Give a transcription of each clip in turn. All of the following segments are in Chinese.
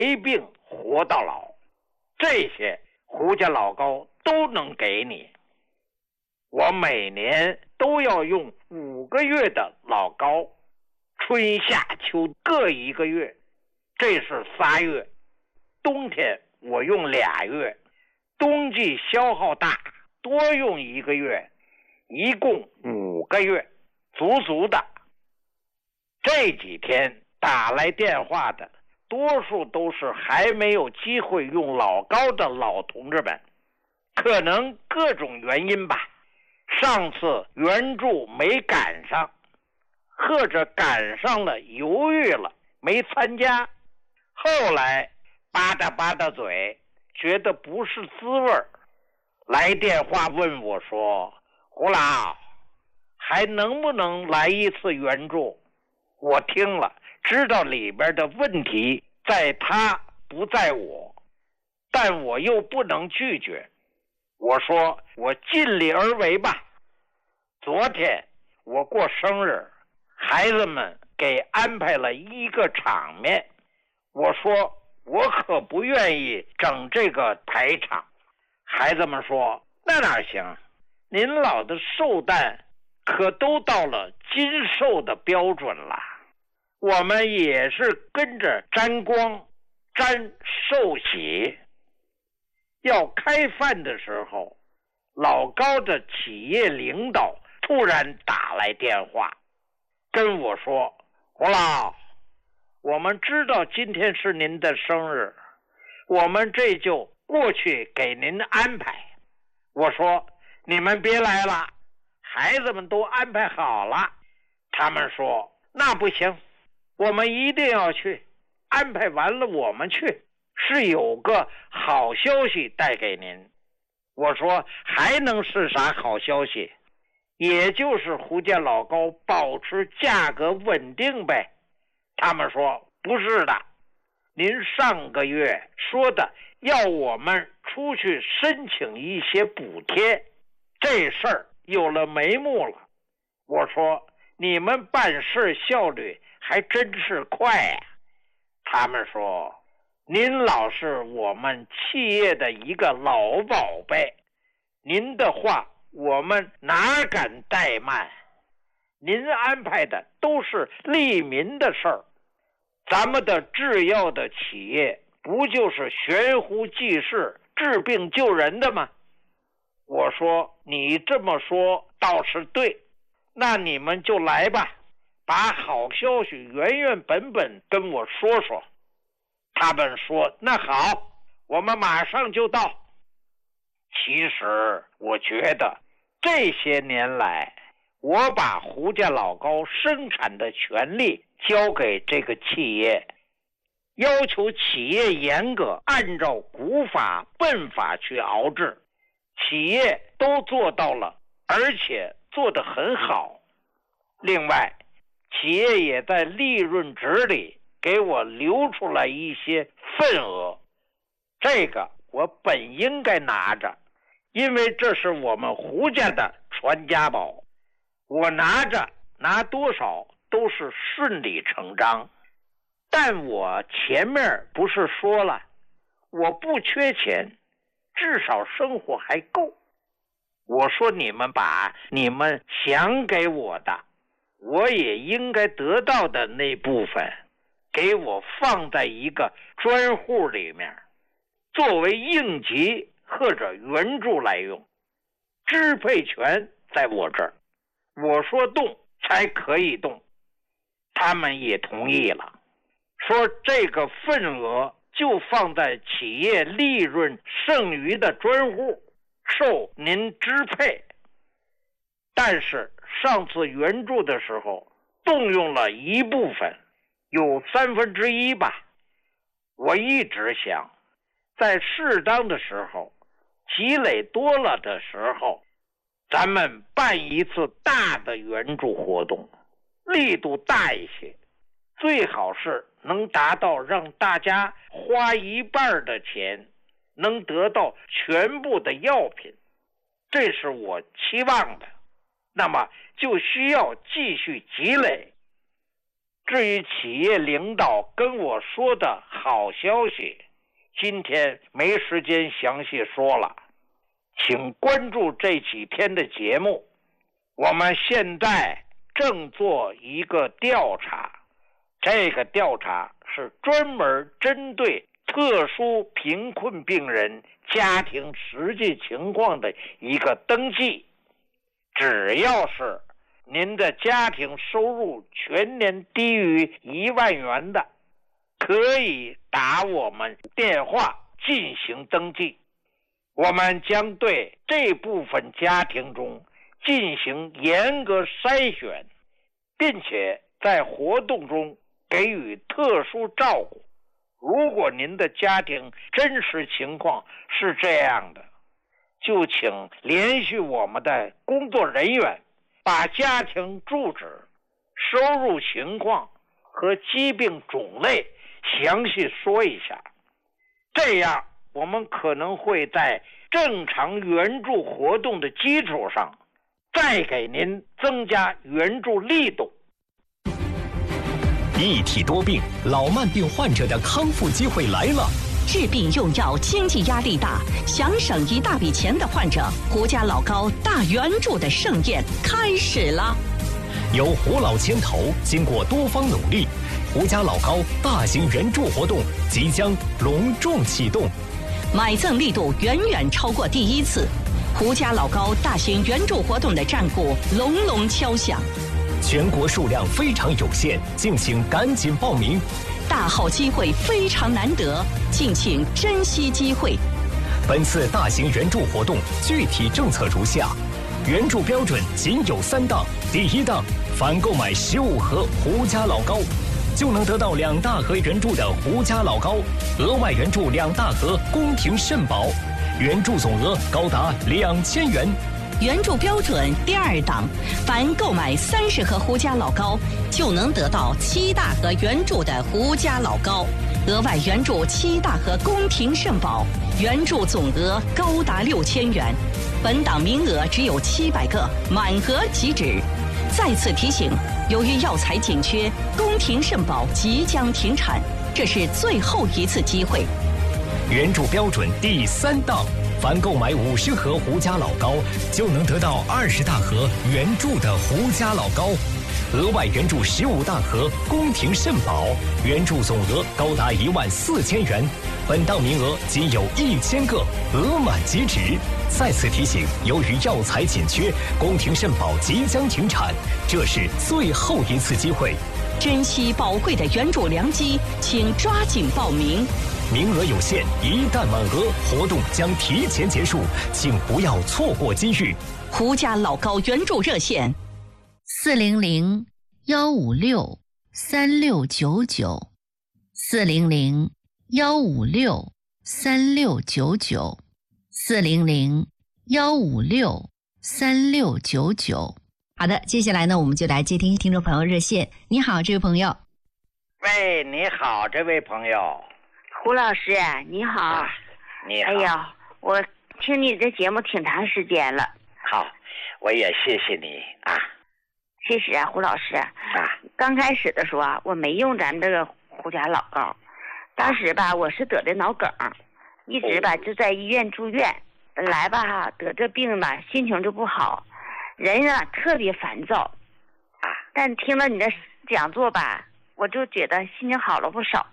没病活到老，这些胡家老高都能给你。我每年都要用5个月的老高，春夏秋各1个月，这是3月。冬天我用2月，冬季消耗大，多用1个月，一共5个月，足足的。这几天打来电话的多数都是还没有机会用老高的老同志们，可能各种原因吧，上次援助没赶上，或者赶上了犹豫了没参加，后来吧嗒嘴，觉得不是滋味儿，来电话问我说，胡老还能不能来一次援助？我听了知道里边的问题在他不在我，但我又不能拒绝，我说我尽力而为吧。昨天我过生日，孩子们给安排了一个场面，我说我可不愿意整这个排场。孩子们说那哪行，您老的寿诞可都到了金寿的标准了，我们也是跟着沾光沾寿喜。要开饭的时候，老高的企业领导突然打来电话跟我说，胡老，我们知道今天是您的生日，我们这就过去给您安排。我说你们别来了，孩子们都安排好了。他们说那不行，我们一定要去，安排完了我们去，是有个好消息带给您。我说还能是啥好消息？也就是胡家老高保持价格稳定呗。他们说不是的，您上个月说的要我们出去申请一些补贴，这事儿有了眉目了。我说你们办事效率还真是快呀。他们说您老是我们企业的一个老宝贝，您的话我们哪敢怠慢，您安排的都是利民的事儿，咱们的制药的企业不就是悬壶济世治病救人的吗？我说你这么说倒是对，那你们就来吧，把好消息原本跟我说说。他们说那好，我们马上就到。其实我觉得这些年来，我把胡家老高生产的权利交给这个企业，要求企业严格按照古法笨法去熬制，企业都做到了，而且做得很好。另外，企业也在利润值里给我留出来一些份额，这个我本应该拿着，因为这是我们胡家的传家宝，我拿着拿多少都是顺理成章。但我前面不是说了，我不缺钱，至少生活还够。我说你们把你们想给我的，我也应该得到的那部分给我放在一个专户里面，作为应急或者援助来用，支配权在我这儿，我说动才可以动。他们也同意了，说这个份额就放在企业利润剩余的专户，受您支配。但是上次援助的时候动用了一部分，有1/3吧。我一直想在适当的时候，积累多了的时候，咱们办一次大的援助活动，力度大一些，最好是能达到让大家花一半的钱能得到全部的药品，这是我期望的。那么就需要继续积累。 至于企业领导跟我说的好消息，今天没时间详细说了，请关注这几天的节目。我们现在正做一个调查，这个调查是专门针对特殊贫困病人家庭实际情况的一个登记。只要是您的家庭收入全年低于1万元的，可以打我们电话进行登记。我们将对这部分家庭中进行严格筛选，并且在活动中给予特殊照顾。如果您的家庭真实情况是这样的，就请联系我们的工作人员，把家庭住址、收入情况和疾病种类详细说一下。这样我们可能会在正常援助活动的基础上，再给您增加援助力度。 一体多病，老慢病患者的康复机会来了。 治病用药经济压力大，想省一大笔钱的患者，胡家老高大援助的盛宴开始了。 由胡老牵头，经过多方努力，胡家老高大型援助活动即将隆重启动。 买赠力度远远超过第一次，胡家老高大型援助活动的战鼓隆隆敲响。 全国数量非常有限，敬请赶紧报名。 大好机会非常难得，敬请珍惜机会。 本次大型援助活动具体政策如下：援助标准仅有3档。第1档，凡购买15盒胡家老高，就能得到2大盒援助的胡家老高，额外援助2大盒宫廷肾宝，援助总额高达2000元。 援助标准第2档，凡购买30盒胡家老高，就能得到7大盒援助的胡家老高，额外援助7大盒宫廷肾宝，援助总额高达6000元。本档名额只有700个，满额即止。再次提醒，由于药材紧缺，宫廷肾宝即将停产，这是最后一次机会。 援助标准第3档，凡购买50盒胡家老高，就能得到20大盒援助的胡家老高，额外援助15大盒宫廷肾宝，援助总额高达14000元。本档名额仅有1000个，额满即止。再次提醒，由于药材紧缺，宫廷肾宝即将停产，这是最后一次机会。 珍惜宝贵的援助良机，请抓紧报名。 名额有限，一旦满额，活动将提前结束，请不要错过机遇。 胡家老高援助热线 400-156-3699，400-156-3699。好的，接下来呢，我们就来接听听众朋友热线。你好，这位朋友。 喂，你好，这位朋友。 胡老师，你好。 你好。 哎呀，我听你的节目挺长时间了。 好，我也谢谢你啊。 其实啊，胡老师啊，刚开始的时候啊，我没用咱们这个胡家老高。当时吧，我是得的脑梗，一直吧就在医院住院。本来吧得这病吧，心情就不好，人啊特别烦躁。但听了你的讲座吧，我就觉得心情好了不少。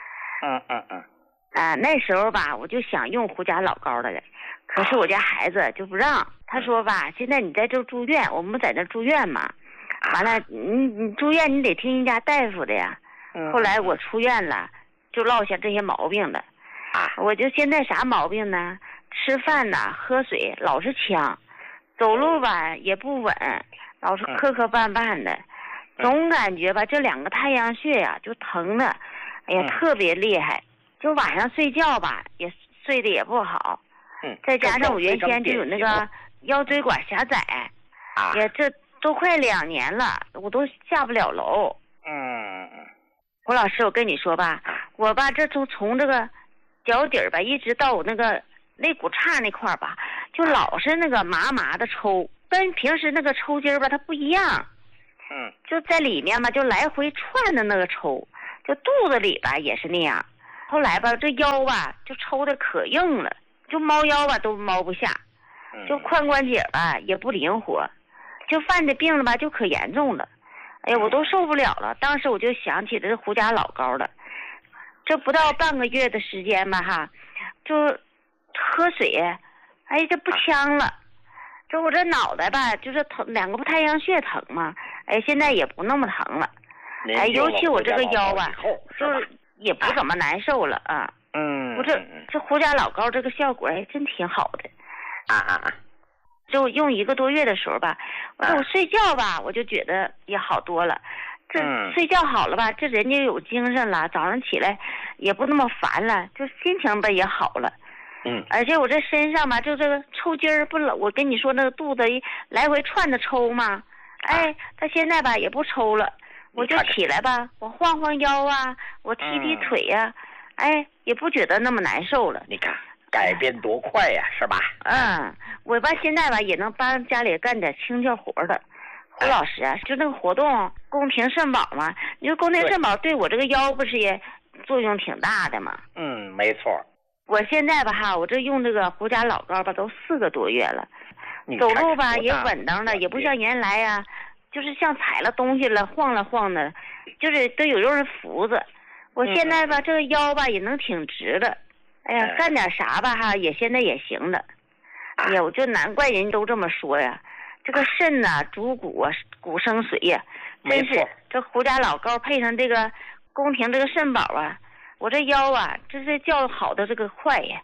那时候吧，我就想用胡家老高的，可是我家孩子就不让。他说吧，现在你在这住院，我们不在这住院嘛。完了，你住院你得听人家大夫的呀。后来我出院了，就落下这些毛病了。我就现在啥毛病呢？吃饭呐，喝水老是呛，走路吧也不稳，老是磕磕绊绊的，总感觉吧这2个太阳穴呀就疼的，哎呀特别厉害。就晚上睡觉吧也睡得也不好。再加上我原先就有那个腰椎管狭窄，也这都快2年了，我都下不了楼。胡老师，我跟你说吧，我吧这从这个脚底儿吧一直到我那个肋骨叉那块儿吧，就老是那个麻麻的抽，跟平时那个抽筋儿吧它不一样。 就在里面嘛，就来回窜的那个抽，就肚子里吧也是那样。后来吧，这腰吧就抽的可硬了，就猫腰吧都猫不下，就髋关节吧也不灵活，就犯的病了吧就可严重了。哎呀，我都受不了了。当时我就想起这胡家老高了。这不到半个月的时间吧哈，就喝水，哎，这不呛了。就我这脑袋吧，就是疼，2个太阳穴疼嘛，哎，现在也不那么疼了。哎，尤其我这个腰吧，就是也不怎么难受了啊。我这胡家老高这个效果哎，真挺好的。就用1个多月的时候吧，我睡觉吧，我就觉得也好多了。这睡觉好了吧，这人就有精神了，早上起来也不那么烦了，就心情吧也好了。而且我这身上吧，就这个抽筋儿不老，我跟你说那个肚子一来回窜着抽嘛，哎，他现在吧也不抽了，我就起来吧，我晃晃腰啊，我踢踢腿呀，哎，也不觉得那么难受了。 你看改变多快呀，是吧？ 我吧现在吧也能帮家里干点清洁活的。胡老师啊，就那个活动宫廷肾宝嘛，你说宫廷肾宝对我这个腰不是也作用挺大的吗？ 没错。 我现在吧哈，我这用这个胡家老高吧，都4个多月了，走路吧也稳当了，也不像原来呀，就是像踩了东西了，晃了晃的，就是都有人扶着。我现在吧，这个腰吧也能挺直了，哎呀，干点啥吧哈，也现在也行了。哎呀，我就难怪人都这么说呀，这个肾呐，主骨啊，骨生水呀，真是这胡家老高配上这个宫廷这个肾宝啊。我这腰啊，这是叫好的这个快呀。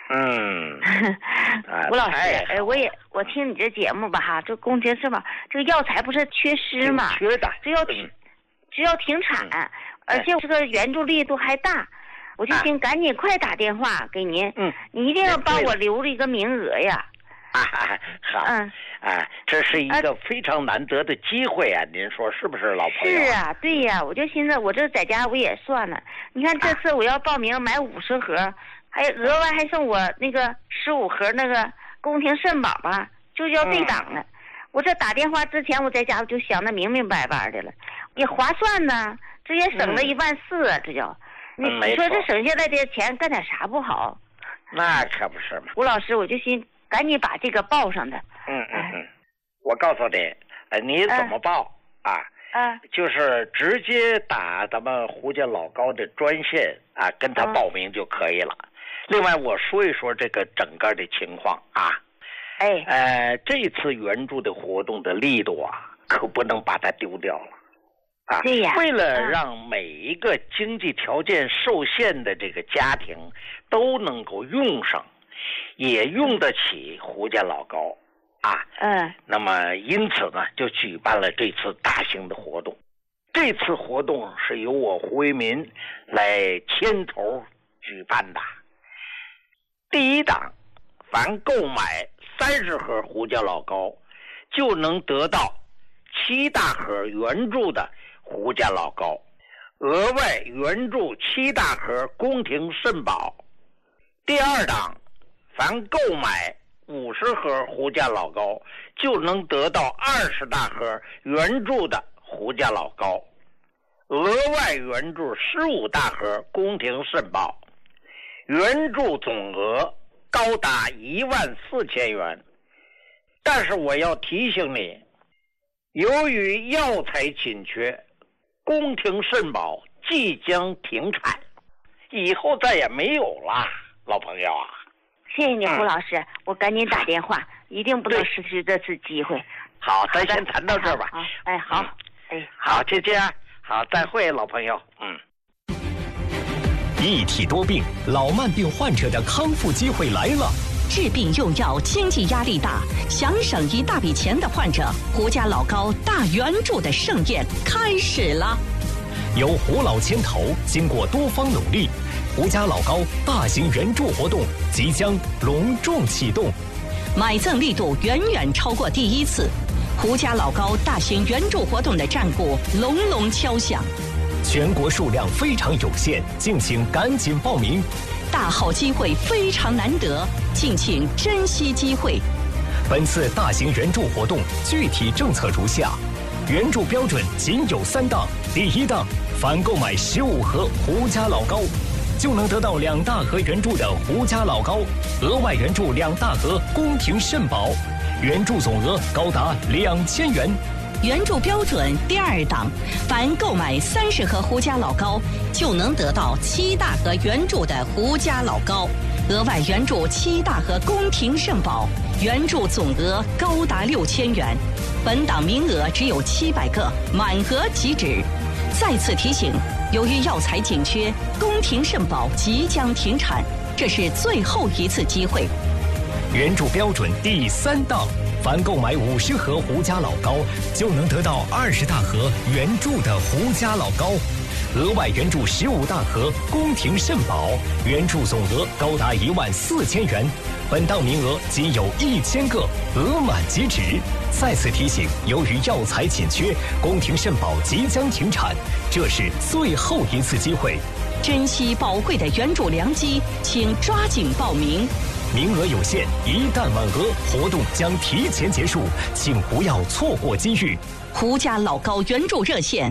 吴老师，哎，我听你这节目吧哈，这宫廷肾宝这个药材不是缺失吗？ 缺的， 只要停产，而且这个援助力度还大，我就寻赶紧快打电话给您，你一定要帮我留了一个名额呀。 好，这是一个非常难得的机会啊！您说是不是，老朋友？ 是啊，对呀，我就寻思，我这在家我也算了。你看这次我要报名买50盒，还额外还送我那个15盒那个宫廷肾宝吧，就要对档了。我这打电话之前，我在家我就想得明明白白的了，也划算呢，这也省了14000啊，这叫。你说这省下来的钱干点啥不好？ 那可不是嘛。 吴老师，我就寻赶紧把这个报上的。 我告诉你，你怎么报啊？就是直接打咱们胡家老高的专线啊，跟他报名就可以了。另外，我说一说这个整个的情况啊。这次援助的活动的力度啊，可不能把它丢掉了。 对呀。 为了让每一个经济条件受限的这个家庭都能够用上。也用得起胡家老高啊，那么因此呢，就举办了这次大型的活动。这次活动是由我胡为民来牵头举办的。第一档，凡购买30盒胡家老高，就能得到7大盒援助的胡家老高，额外援助7大盒宫廷肾宝。第二档，凡购买50盒胡家老高，就能得到20大盒援助的胡家老高，额外援助15大盒宫廷肾宝，援助总额高达14000元。但是我要提醒你，由于药材紧缺，宫廷肾宝即将停产，以后再也没有了，老朋友啊。 谢谢你，胡老师，我赶紧打电话，一定不能失去这次机会。 好，咱先谈到这儿吧。 好， 好，姐姐，好，再会，老朋友。 一体多病，老慢病患者的康复机会来了。 治病用药经济压力大，想省一大笔钱的患者，胡家老高大援助的盛宴开始了。 由胡老牵头，经过多方努力，胡家老高大型援助活动即将隆重启动， 买赠力度远远超过第一次，胡家老高大型援助活动的战鼓隆隆敲响。 全国数量非常有限，敬请赶紧报名。 大好机会非常难得，敬请珍惜机会。 本次大型援助活动具体政策如下： 原著标准仅有3档，第1档凡购买15盒胡家老高，就能得到2大盒原著的胡家老高，额外原著2大盒宫廷肾宝，原著总额高达2000元。 原著标准第2档，凡购买30盒胡家老高，就能得到7大盒原著的胡家老高，额外原著7大盒宫廷肾宝，原著总额高达6000元。本档名额只有700个，满额即止。再次提醒，由于药材紧缺，宫廷肾宝即将停产，这是最后一次机会。 原著标准第3档，凡购买50盒胡家老高，就能得到20大盒原著的胡家老高，额外原著15大盒宫廷肾宝，原著总额高达14000元。本档名额仅有1000个，额满即止。再次提醒，由于药材紧缺，宫廷肾宝即将停产，这是最后一次机会。 珍惜宝贵的原著良机，请抓紧报名。 名额有限，一旦满额，活动将提前结束，请不要错过机遇。 胡家老高原著热线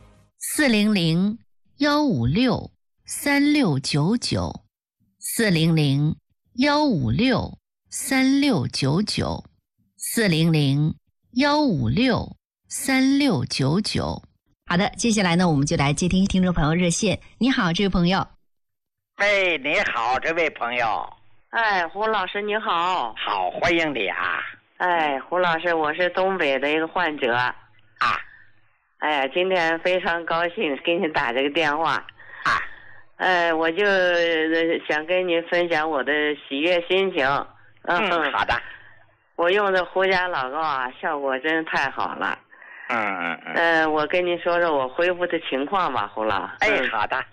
400-156-3699，400-156-3699。好的，接下来呢，我们就来接听听众朋友热线。你好，这位朋友。 喂，你好，这位朋友。 哎，胡老师你好。 好，欢迎你啊。 哎，胡老师，我是东北的一个患者啊。哎呀，今天非常高兴给你打这个电话啊。 我就想跟你分享我的喜悦心情。 好的。 我用的胡家老高啊，效果真太好了。我跟你说说我恢复的情况吧，胡老。 哎，好的。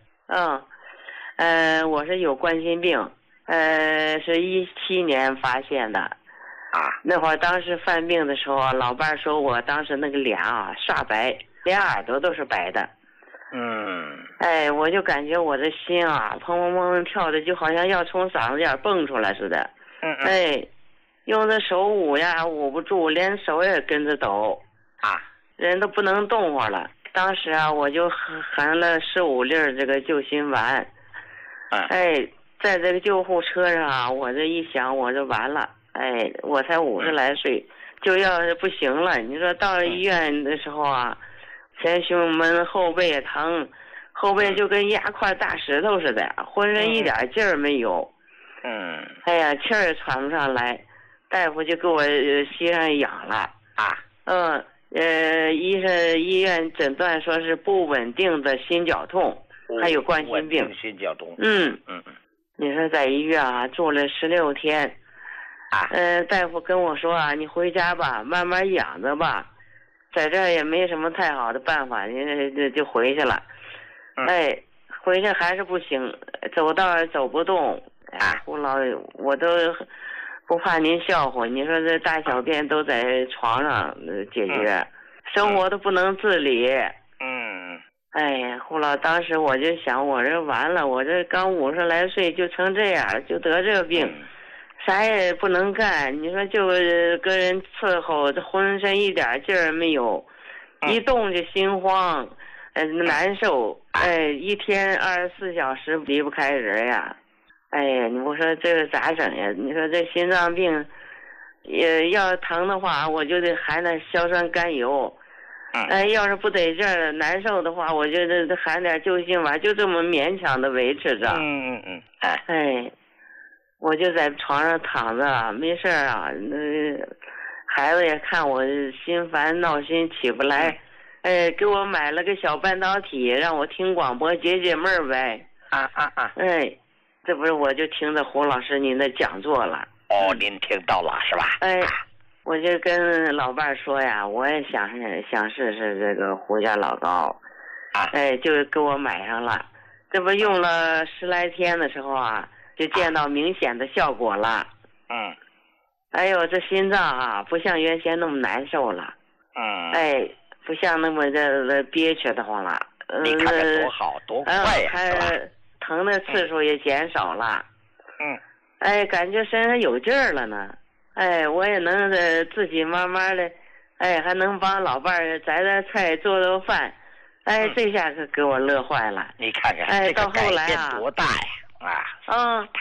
我是有冠心病，是17年发现的。那会儿当时犯病的时候，老伴说我当时那个脸啊刷白，连耳朵都是白的。我就感觉我的心啊砰砰砰跳的，就好像要从嗓子眼蹦出来似的。用的手捂呀捂不住，连手也跟着抖。人都不能动活了。当时啊，我就含了15粒这个救心丸。在这个救护车上啊，我这一想，我就完了。我才50来岁，就要是不行了。你说到了医院的时候啊，前胸闷，后背也疼，后背就跟压块大石头似的，浑身一点劲儿没有。气儿喘不上来，大夫就给我吸上氧了。医院诊断说是不稳定的心绞痛，还有冠心病。 心绞痛。 你说在医院啊住了16天。大夫跟我说啊，你回家吧，慢慢养着吧，在这儿也没什么太好的办法，你就回去了。回去还是不行，走道走不动。胡老，我都不怕您笑话，你说这大小便都在床上解决，生活都不能自理。胡老，当时我就想，我这完了，我这刚50来岁就成这样，就得这个病。啥也不能干，你说就跟人伺候，这浑身一点劲儿没有，一动就心慌，难受，一天24小时离不开人呀。你不说这个咋整呀？你说这心脏病，也要疼的话，我就得含点硝酸甘油。要是不得劲儿难受的话，我就得含点救心丸，就这么勉强的维持着。我就在床上躺着，没事啊。孩子也看我心烦闹心起不来，给我买了个小半导体，让我听广播解解闷儿呗。这不是我就听着胡老师您的讲座了。 您听到了是吧？ 我就跟老伴说呀，我也想试试这个胡家老高。就给我买上了。这不用了10来天的时候啊，就见到明显的效果了。这心脏啊，不像原先那么难受了。不像那么的憋屈的慌了。 你看看多好，多快呀！ 疼的次数也减少了。感觉身上有劲儿了呢。我也能自己慢慢的， 哎，还能帮老伴儿摘摘菜、做饭，哎，这下可给我乐坏了。 你看看， 哎， 这个到后来啊， 改变多大呀！啊， 嗯，